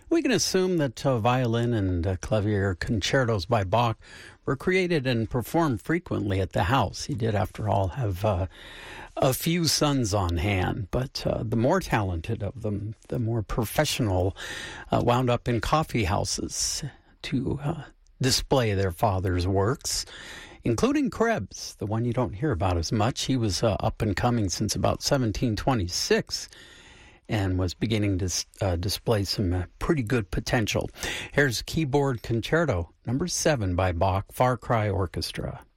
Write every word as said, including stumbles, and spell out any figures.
We can assume that uh, violin and uh, clavier concertos by Bach were created and performed frequently at the house. He did, after all, have uh, a few sons on hand, but uh, the more talented of them, the more professional, uh, wound up in coffee houses to uh, display their father's works, including Krebs, the one you don't hear about as much. He was uh, up and coming since about seventeen twenty-six and was beginning to uh, display some uh, pretty good potential. Here's Keyboard Concerto, number seven by Bach, Far Cry Orchestra.